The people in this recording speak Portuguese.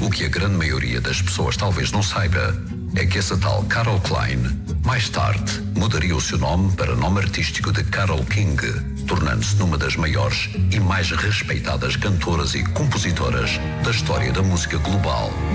O que a grande maioria das pessoas talvez não saiba é que essa tal Carole Klein, mais tarde, mudaria o seu nome para nome artístico de Carole King, tornando-se numa das maiores e mais respeitadas cantoras e compositoras da história da música global.